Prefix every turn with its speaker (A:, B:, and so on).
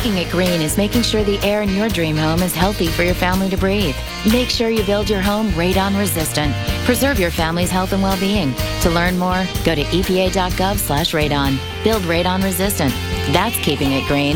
A: Keeping it green is making sure the air in your dream home is healthy for your family to breathe. Make sure you build your home radon resistant. Preserve your family's health and well-being. To learn more, go to epa.gov/radon. Build radon resistant. That's keeping it green.